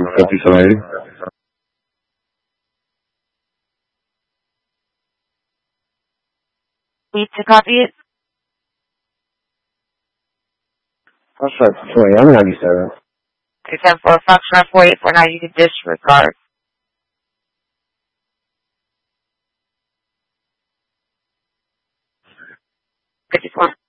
5780. Need to copy it? Foxtrot 20, I'm 97. 374 Foxtrot 4849, you can disregard. Fifty-four.